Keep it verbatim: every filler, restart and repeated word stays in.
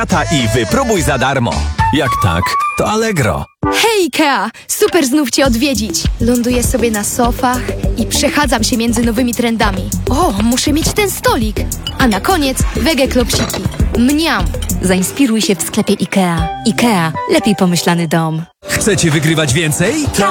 lata i wypróbuj za darmo. Jak tak, to Allegro. Hej, Ikea! Super znów cię odwiedzić. Ląduję sobie na sofach i przechadzam się między nowymi trendami. O, muszę mieć ten stolik. A na koniec wege klopsiki. Mniam! Zainspiruj się w sklepie Ikea. Ikea. Lepiej pomyślany dom. Chcecie wygrywać więcej?